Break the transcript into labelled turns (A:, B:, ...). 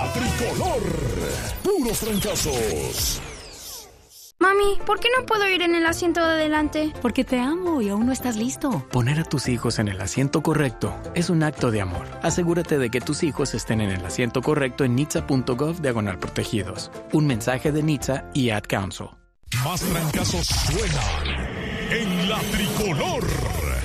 A: Tricolor. Puros trancazos.
B: Mami, ¿por qué no puedo ir en el asiento de adelante?
C: Porque te amo y aún no estás listo.
D: Poner a tus hijos en el asiento correcto es un acto de amor. Asegúrate de que tus hijos estén en el asiento correcto en nitsa.gov/protegidos. Un mensaje de NHTSA y Ad Council.
A: Más trancazos suenan en la Tricolor.